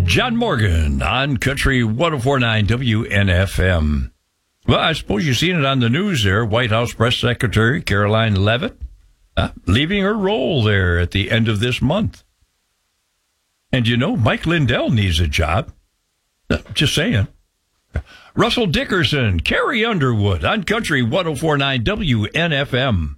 John Morgan on Country 104.9 WNFM. Well, I suppose you've seen it on the news there. White House Press Secretary Caroline Leavitt leaving her role there at the end of this month. And you know, Mike Lindell needs a job. Just saying. Russell Dickerson, Carrie Underwood on Country 104.9 WNFM.